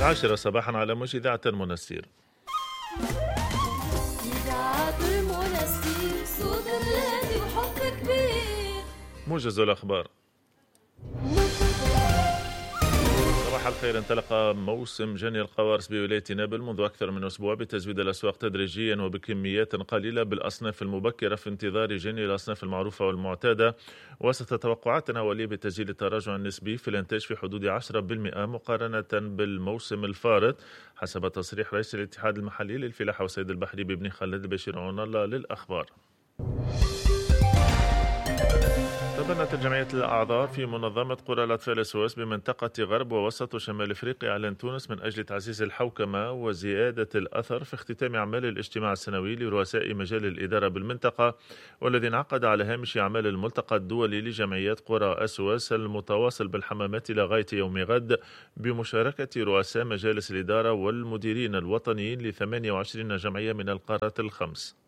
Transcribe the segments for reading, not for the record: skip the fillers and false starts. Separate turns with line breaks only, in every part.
10 صباحا على موج إذاعة المنستير.
إذاعة المنستير صوت الذي وحب كبير.
موجز الأخبار. صباح الخير. انطلق موسم جني القوارص بولاية نابل منذ أكثر من أسبوع بتزويد الأسواق تدريجيا وبكميات قليلة بالأصناف المبكرة في انتظار جني الأصناف المعروفة والمعتادة، وسط توقعات أولية بتسجيل التراجع النسبي في الإنتاج في حدود 10% مقارنة بالموسم الفارط، حسب تصريح رئيس الاتحاد المحلي للفلاحة والصيد البحري ببن خالد بشير عون الله للأخبار. تبنت الجمعية الأعضاء في منظمة قرى الأطفال السويس بمنطقة غرب ووسط وشمال أفريقيا إعلان تونس من أجل تعزيز الحوكمة وزيادة الأثر في اختتام أعمال الاجتماع السنوي لرؤساء مجال الإدارة بالمنطقة، والذي انعقد على هامش أعمال الملتقى الدولي لجمعيات قرى السويس المتواصل بالحمامات إلى غاية يوم غد بمشاركة رؤساء مجالس الإدارة والمديرين الوطنيين ل 28 جمعية من القارات الخمس.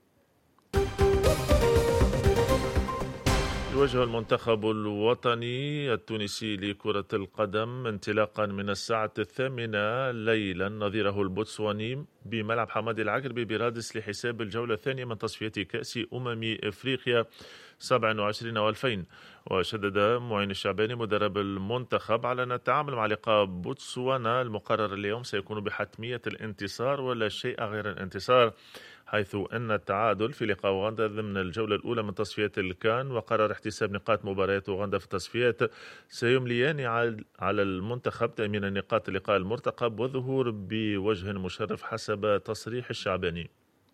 يواجه المنتخب الوطني التونسي لكرة القدم انطلاقا من الساعة 8 ليلا نظيره البوتسواني بملعب حمادي العقربي برادس لحساب الجولة الثانية من تصفية كأس أفريقيا 27 و2000. وشدد معين الشعباني مدرب المنتخب على أن التعامل مع لقاء بوتسوانا المقرر اليوم سيكون بحتمية الانتصار ولا شيء غير الانتصار، حيث أن التعادل في لقاء أوغندا ضمن الجولة الأولى من تصفيات الكان وقرر احتساب نقاط مباريات أوغندا في التصفيات سيمليان على المنتخب تأمين النقاط اللقاء المرتقب والظهور بوجه مشرف حسب تصريح الشعباني.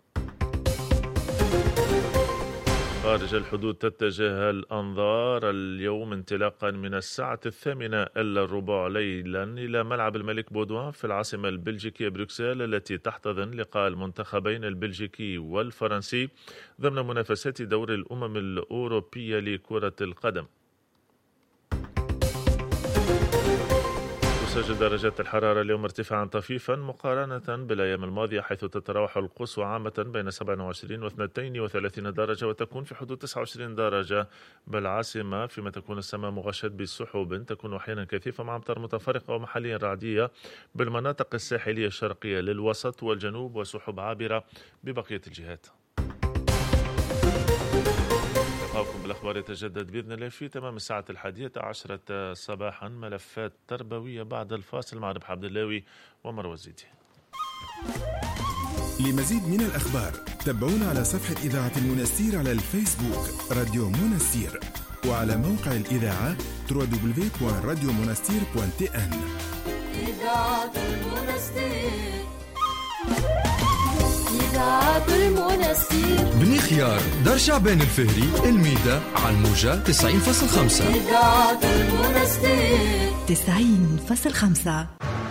خارج الحدود تتجه الأنظار اليوم انطلاقا من الساعة 8:15 ليلا إلى ملعب الملك بودوان في العاصمة البلجيكية بروكسل، التي تحتضن لقاء المنتخبين البلجيكي والفرنسي ضمن منافسات دور الأمم الأوروبية لكرة القدم. تسجل درجات الحرارة اليوم ارتفاعا طفيفا مقارنة بالأيام الماضية، حيث تتراوح القصوى عامة بين 27 و 32 درجة وتكون في حدود 29 درجة بالعاصمة، فيما تكون السماء مغشاة بسحب تكون أحيانا كثيفة مع أمطار متفرقة ومحليا رعدية بالمناطق الساحلية الشرقية للوسط والجنوب وسحب عابرة ببقية الجهات. لقاؤكم بالأخبار يتجدد بإذن الله في تمام الساعة 11 صباحا. ملفات تربوية بعد الفاصل مع ربح عبد اللاوي ومروة الزيدي.
لمزيد من الأخبار تابعونا على صفحة إذاعة المنستير على الفيسبوك راديو منستير، وعلى موقع الإذاعة www.radiomonastir.tn.
إذاعة المنستير. إذاعة المنستير
بني خيار، دار شعبان الفهري، الميدة، على الموجة 90.5.
إذاعة المنستير
90.5.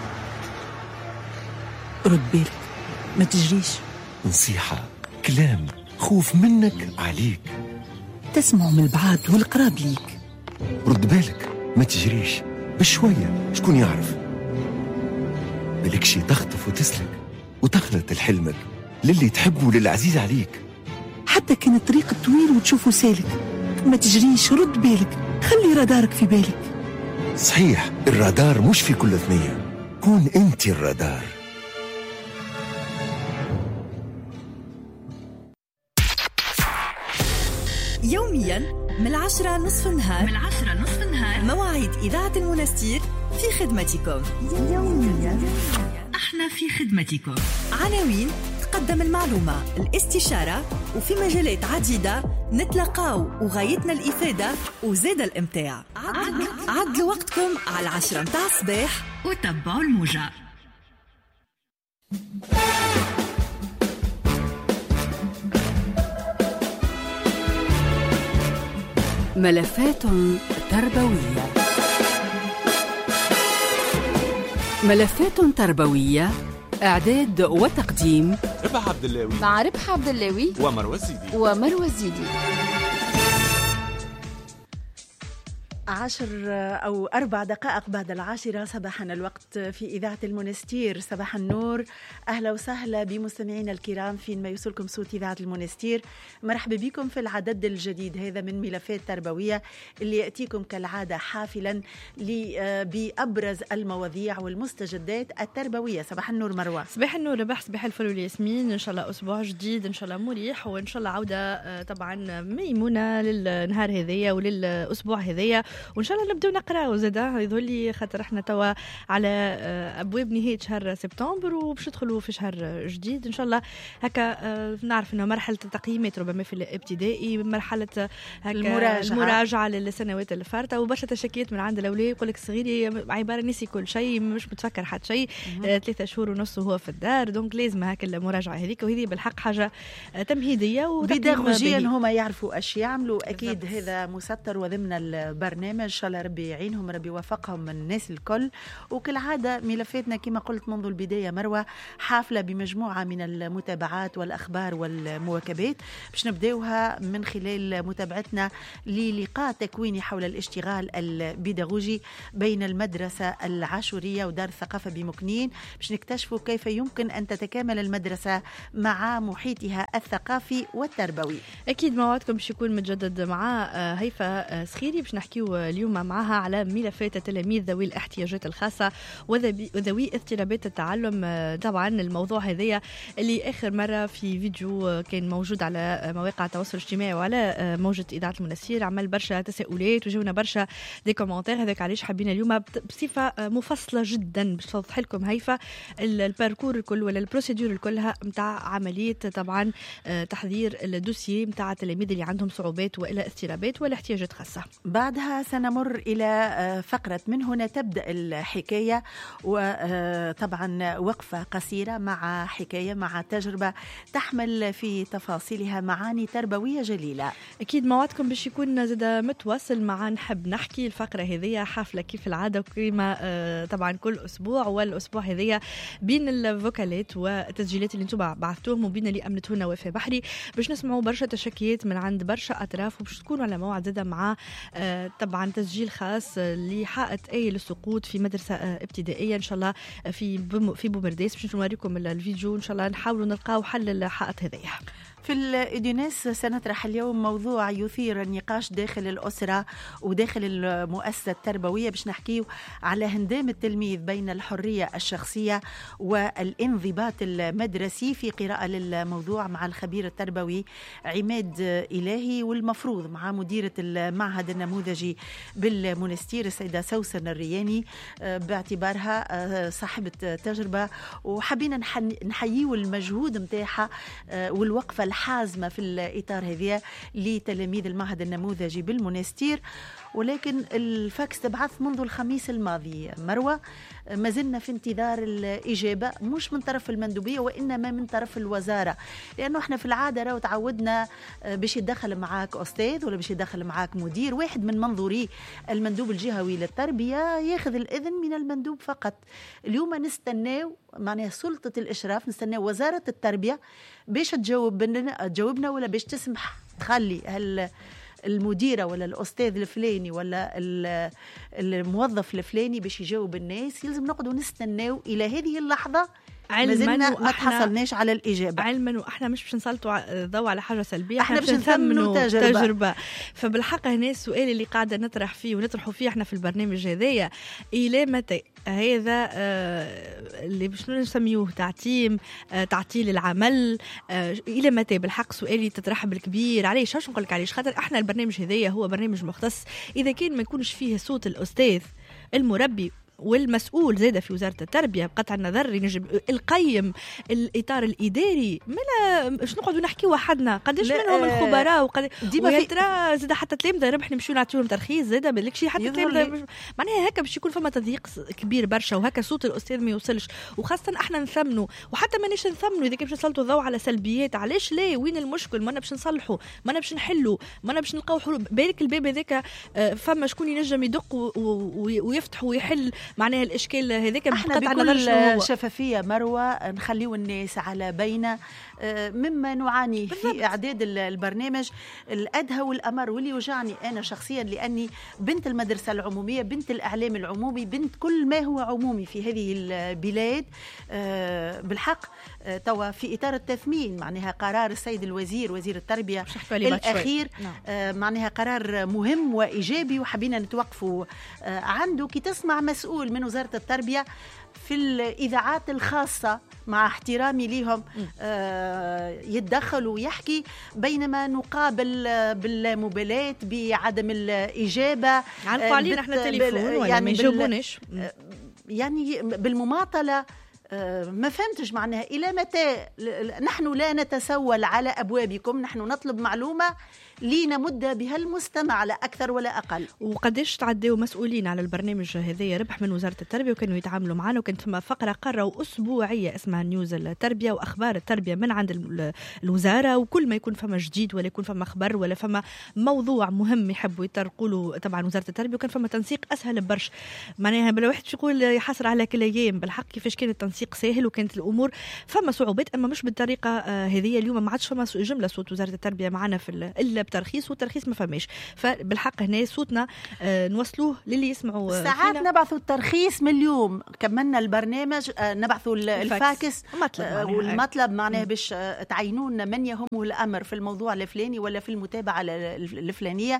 رد بالك، ما تجريش.
نصيحة، كلام، خوف منك عليك،
تسمع من البعاد والقراب ليك.
رد بالك، ما تجريش، بشوية شكون يعرف، بالك شي تخطف وتسلك وتخلط لحلمك للي تحبه وللعزيز عليك.
حتى كان الطريق طويل وتشوفه سالك، ما تجريش، رد بالك، خلي رادارك في بالك.
صحيح، الرادار مش في كل ثنية، كون انت الرادار.
يوميا من 10 نصف النهار مواعيد إذاعة المنستير في خدمتكم. يوميا احنا في خدمتكم. عناوين تقدم المعلومة، الاستشارة، وفي مجالات عديدة نتلقاو وغايتنا الإفادة وزاد الإمتاع. عدلوا وقتكم على 10 متاع الصباح وتبعوا الموجة.
ملفات تربوية. ملفات تربوية، إعداد وتقديم
ربح عبد اللاوي
مع ربح عبد اللاوي
ومروة الزيدي.
10 أو 4 دقائق بعد 10 صباحا الوقت في إذاعة المنستير. صباح النور، أهلا وسهلا بمستمعينا الكرام فين ما يوصلكم صوت إذاعة المنستير. مرحبا بكم في العدد الجديد هذا من ملفات تربوية اللي يأتيكم كالعادة حافلا بأبرز المواضيع والمستجدات التربوية. صباح النور مروة.
صباح النور رباح، صباح الفل والياسمين. إن شاء الله أسبوع جديد إن شاء الله مريح، وإن شاء الله عودة طبعا ميمونة للنهار هذية وللأسبوع هذية، وإن شاء الله نبدأ نقرأ زادا يظهر لي خاطر احنا توا على أبواب نهاية شهر سبتمبر وباش ندخلوا في شهر جديد إن شاء الله. هكا نعرف إنه مرحلة التقييمات ربما في الابتدائي، مرحلة المراجعة للسنوات اللي فاتت، وبرشا تشكيات من عند الأولاد يقول لك صغيري عبارة نسي كل شيء، مش متفكر حتى شيء، 3 شهور ونص وهو في الدار، دونك لازم هكا المراجعة هذيك، وهذه بالحق حاجة تمهيدية
وبيداغوجيا هما يعرفوا أش يعملوا. أكيد بالضبط. هذا مسطر وضمن البرنامج إن شاء الله ربي يعينهم، ربي يوفقهم من الناس الكل. وكالعادة ملفاتنا كما قلت منذ البداية مروة حافلة بمجموعة من المتابعات والأخبار والمواكبات، باش نبداوها من خلال متابعتنا للقاء تكويني حول الاشتغال البيداغوجي بين المدرسة العاشورية ودار الثقافة بمكنين، باش نكتشفوا كيف يمكن أن تتكامل المدرسة مع محيطها الثقافي والتربوي.
أكيد موعدكم باش يكون متجدد مع هيفا سخيري، باش نحكيو اليوم معها على ملفات التلاميذ ذوي الاحتياجات الخاصة وذوي اضطرابات التعلم. طبعا الموضوع هذايا اللي آخر مرة في فيديو كان موجود على مواقع التواصل الاجتماعي وعلى موجة إذاعة المنستير عمل برشا تساؤلات وجونا برشا دي كومنتير. هذاك علاش حابين اليوم بصفة مفصلة جدا باش توضح لكم هيفا الباركور الكل ولا البروسيدور كلها متاع عملية طبعا تحضير الدوسيي متاع التلاميذ اللي عندهم صعوبات وإلى اضطرابات ولا احتياجات خاصة.
بعدها سنمر إلى فقرة من هنا تبدأ الحكاية، وطبعا وقفة قصيرة مع حكاية مع تجربة تحمل في تفاصيلها معاني تربوية جليلة.
أكيد موعدكم باش يكون زاد متواصل مع نحب نحكي. الفقرة هذه حافلة كيف العادة وكما طبعا كل أسبوع، والأسبوع هذه بين الفوكالات والتسجيلات اللي انتم بعثتوهم وبين اللي أمنته نوافي بحري باش نسمعوا برشا تشكيات من عند برشا أطراف، وباش تكونوا على موعد زاد مع طبعا تسجيل خاص لحائط أي للسقوط في مدرسة ابتدائية إن شاء الله في بومرديس. باش نوريكم الفيديو إن شاء الله نحاولوا نلقاو حل الحائط هذايا.
في الإديناس سنطرح اليوم موضوع يثير النقاش داخل الأسرة وداخل المؤسسة التربوية، باش نحكيه على هندام التلميذ بين الحرية الشخصية والانضباط المدرسي. في قراءة للموضوع مع الخبير التربوي عماد إلهي، والمفروض مع مديرة المعهد النموذجي بالمنستير السيدة سوسن الرياني باعتبارها صاحبة تجربة، وحبينا نحييه المجهود متاعها والوقفة الحازمة في الإطار هذه لتلاميذ المعهد النموذجي بالمنستير. ولكن الفاكس تبعث منذ الخميس الماضي مروة، ما زلنا في انتظار الإجابة مش من طرف المندوبية وإنما من طرف الوزارة، لأنه احنا في العادة راو تعودنا باش يدخل معاك أستاذ ولا باش يدخل معاك مدير واحد من منظوري المندوب الجهوي للتربية ياخذ الإذن من المندوب فقط. اليوم نستناو معناها سلطة الإشراف، نستناو وزارة التربية باش تجاوبنا ولا باش تسمح تخلي المديرة ولا الأستاذ الفلاني ولا الموظف الفلاني باش يجاوب الناس. يلزم نقعدوا نستناو إلى هذه اللحظة، علما ما تحصلناش على الإجابة،
علما وإحنا مش باش نسلطوا ضوء على حاجة سلبية،
احنا باش نثمنوا
تجربة. فبالحق هنا السؤال اللي قاعدة نطرح فيه ونطرحوا فيه احنا في البرنامج هذايا، إلى متى هذا اللي باش نسميوه تعطيل العمل، إلى متى؟ بالحق سؤالي تطرح بالكبير. علاش؟ واش نقول لك علاش؟ خاطر احنا البرنامج هذايا هو برنامج مختص، إذا كان ما يكونش فيه صوت الأستاذ المربي والمسؤول زاده في وزارة التربية بقطع النظر ينجم القيم الإطار الإداري، مش نقعدوا نحكي وحدنا قداش منهم الخبراء ويترى زاده حتى تلامذة ربح نمشيو نعطيهم ترخيص زاده بالك شيء حتى تلامذة، معناها هكا باش يكون فما تضييق كبير برشا، وهكا صوت الأستاذ ما يوصلش، وخاصة احنا نثمنوا وحتى مانيش نثمنوا إذا كان باش نسلطوا الضوء على سلبيات. علاش لا؟ وين المشكل؟ ما أنا باش نصلحوا، ما أنا باش نحلوا، ما أنا باش نلقاو حلول. بالك الباب هذاك فما شكون ينجم يدق ويفتح ويحل معناها الاشكال هذاك
احنا بكل شفافيه مروه نخليو الناس على بينه مما نعاني في اعداد البرنامج. الادهى والامر واللي يوجعني انا شخصيا لاني بنت المدرسه العموميه، بنت الاعلام العمومي، بنت كل ما هو عمومي في هذه البلاد. بالحق توا في اطار التثمين معناها قرار السيد الوزير وزير التربيه الاخير معناها قرار مهم وايجابي وحبينا نتوقفوا عنده. كي تسمع مسؤول من وزاره التربيه في الإذاعات الخاصة مع احترامي لهم يتدخل ويحكي، بينما نقابل بالمبالاة بعدم الإجابة
عنقوا علينا احنا تليفون ولا ما يجاوبونش
يعني بالمماطلة. ما فهمتش معناها إلى متى نحن لا نتسول على أبوابكم، نحن نطلب معلومة لنمد بها المستمع لا أكثر ولا أقل.
وقديش تعدوا مسؤولين على البرنامج هذايا ربح من وزارة التربية وكانوا يتعاملوا معنا، وكانت ثم فقرة قرة أسبوعية اسمها نيوز التربية وأخبار التربية من عند الوزارة، وكل ما يكون فما جديد ولا يكون فما خبر ولا فما موضوع مهم يحبوا يطرقوا له طبعا وزارة التربية، وكان فما تنسيق أسهل برش. معناها بلا واحد يقول يحصر على كل أيام، بالحق كيفاش كان التنسيق سهل وكانت الأمور فما صعوبات أما مش بالطريقة هذه. اليوم ما عادش فما جملة صوت وزارة التربية معنا في إلا بترخيص، والترخيص ما فماش. فبالحق هنا صوتنا نوصلوه للي يسمعوا.
ساعات نبعثوا الترخيص من اليوم كملنا البرنامج نبعثوا الفاكس والمطلب معناه باش تعينون من يهمه الأمر في الموضوع الفلاني ولا في المتابعة الفلانية،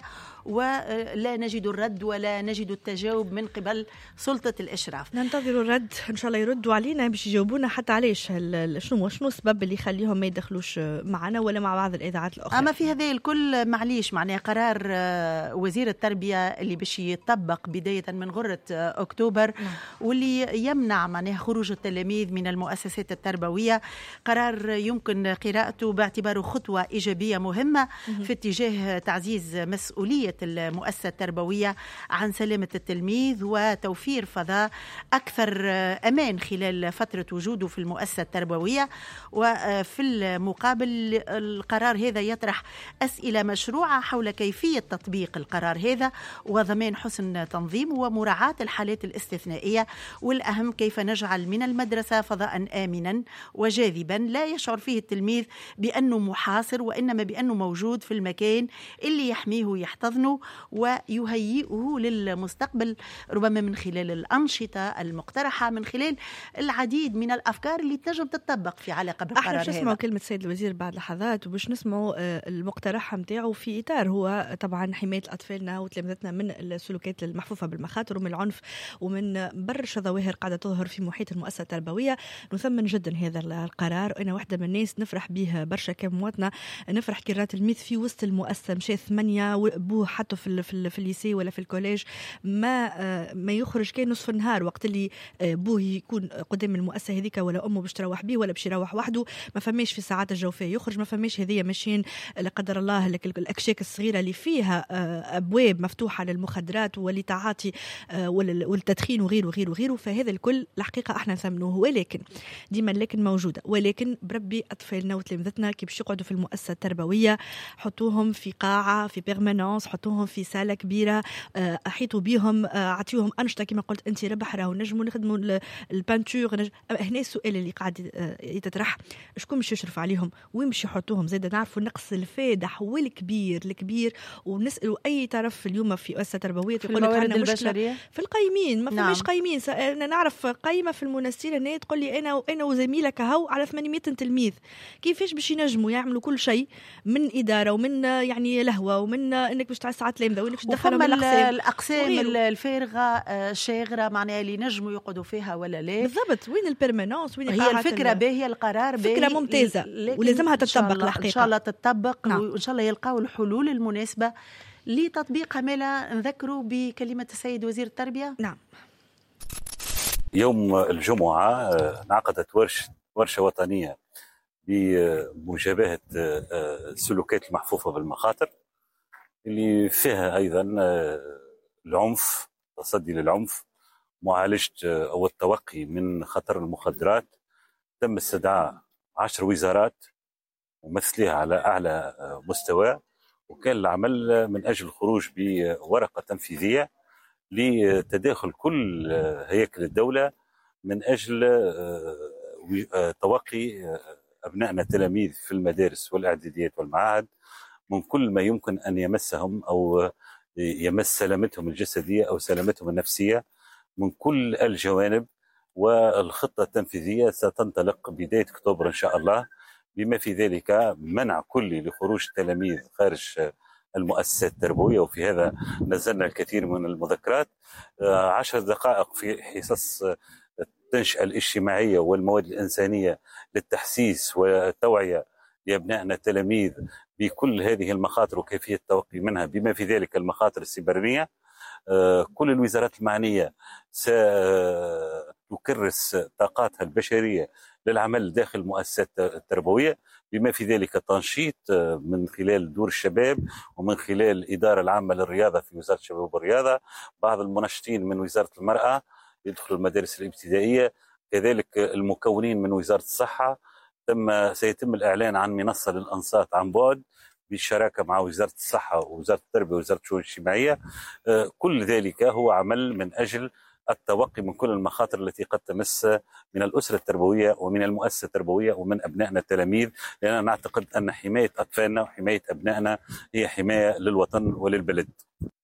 ولا نجد الرد ولا نجد التجاوب من قبل سلطة الإشراف.
ننتظر الرد إن شاء الله يردوا علينا باش يجاوبونا حتى علاش شنو السبب اللي يخليهم ما يدخلوش معنا ولا مع بعض الإذاعات الأخرى.
أما في هذا الكل معليش معناه قرار وزير التربية اللي باش يطبق بداية من غرة أكتوبر واللي يمنع معناه خروج التلاميذ من المؤسسات التربوية، قرار يمكن قراءته باعتباره خطوة إيجابية مهمة في اتجاه تعزيز مسؤولية المؤسسة التربوية عن سلامة التلميذ وتوفير فضاء أكثر أمان خلال فترة وجوده في المؤسسة التربوية. وفي المقابل القرار هذا يطرح أسئلة مشروعة حول كيفية تطبيق القرار هذا وضمان حسن تنظيم ومراعاة الحالات الاستثنائية، والأهم كيف نجعل من المدرسة فضاء آمنا وجاذبا لا يشعر فيه التلميذ بأنه محاصر وإنما بأنه موجود في المكان اللي يحميه ويحتضنه ويهيئه للمستقبل، ربما من خلال الأنشطة المقترحة، من خلال العديد من الأفكار اللي تنجم تطبق في علاقة بالقرار هذا.
احنا باش نسمعوا كلمة السيد الوزير بعد لحظات وباش نسمعوا المقترح متاعه في إطار هو طبعا حماية أطفالنا وتلامذتنا من السلوكات المحفوفة بالمخاطر ومن العنف ومن برشا ظواهر قاعدة تظهر في محيط المؤسسة التربوية. نثمن جدا هذا القرار، أنا واحدة من الناس نفرح به برشا كمواطنة، نفرح كي رات الميث في وسط المؤسسة مشى 8 وأبوه حطه في الليسي ولا في الكوليج ما يخرج كان نصف النهار وقت اللي أبوه يكون قدام المؤسسة هذيك ولا أمه باش تروح بيه ولا باش يروح وحده، ما فماش في ساعات الجوفية يخرج، ما فماش هذية ماشيين لا قدر الله الأكشاك الصغيرة اللي فيها أبواب مفتوحة للمخدرات والتعاطي والتدخين وغيره وغيره وغيره. فهذا الكل الحقيقة احنا نثمنوه، ولكن ديما لكن موجودة، ولكن بربي أطفالنا وتلامذتنا كي باش يقعدوا في المؤسسة التربوية حطوهم في قاعة في بيرمانونس، حطوهم في سالة كبيرة، أحيطوا بهم، أعطيوهم أنشطة كما قلت أنت ربح راهو نجموا نخدموا البانتور. هنا السؤال اللي قاعد يتطرح شكون باش يشرف عليهم وين باش يحطوهم؟ زاد نعرفوا النقص الفادح والكبير ونسألوا أي طرف اليوم في مؤسسة تربوية
يقول لك عندنا مشكلة في
القيمين، ما فماش قيمين. أنا نعرف قيمة في المنستير هنا تقول لي أنا وزميلك هاو على 800 تلميذ، كيفاش باش ينجموا يعملوا كل شيء من إدارة ومن يعني لهوة ومن إنك باش تعسى تلامذة وإنك باش تدخلهم
الأقسام الفارغة شاغرة معناها اللي نجموا يقعدوا فيها ولا لا
بالضبط. وين البرمانونس؟ وين
هي الفكرة باهية، القرار باهي،
فكرة ممتازة ولازمها تطبق الحقيقة.
إن شاء الله تطبق وإن شاء الله يلقاوا الحلول المناسبة لتطبيقها. مالا نذكروا بكلمة السيد وزير التربية.
نعم.
يوم الجمعة انعقدت ورشة وطنية بمجابهة السلوكات المحفوفة بالمخاطر اللي فيها أيضا العنف، تصدي للعنف، معالجة أو التوقي من خطر المخدرات. تم استدعاء 10 وزارات ومثلها على أعلى مستوى، وكان العمل من أجل الخروج بورقة تنفيذية لتداخل كل هياكل الدولة من أجل توقي أبنائنا التلاميذ في المدارس والإعداديات والمعاهد من كل ما يمكن أن يمسهم أو يمس سلامتهم الجسدية أو سلامتهم النفسية من كل الجوانب. والخطة التنفيذية ستنطلق بداية أكتوبر إن شاء الله، بما في ذلك منع كلي لخروج التلاميذ خارج المؤسسات التربوية، وفي هذا نزلنا الكثير من المذكرات. 10 دقائق في حصص التنشئة الاجتماعية والمواد الإنسانية للتحسيس والتوعية لأبنائنا التلاميذ بكل هذه المخاطر وكيفية التوقي منها، بما في ذلك المخاطر السيبرانية. كل الوزارات المعنية ستكرس طاقاتها البشرية للعمل داخل المؤسسات التربوية، بما في ذلك تنشيط من خلال دور الشباب ومن خلال الإدارة العامة للرياضة في وزارة الشباب والرياضة، بعض المنشطين من وزارة المرأة يدخلوا المدارس الابتدائية، كذلك المكونين من وزارة الصحة. سيتم الإعلان عن منصة للأنصات عن بعد بالشراكة مع وزارة الصحة ووزارة التربية ووزارة الشؤون الاجتماعية. كل ذلك هو عمل من أجل التوقي من كل المخاطر التي قد تمس من الأسرة التربوية ومن المؤسسة التربوية ومن أبنائنا التلاميذ، لأننا نعتقد أن حماية أطفالنا وحماية أبنائنا هي حماية للوطن وللبلد.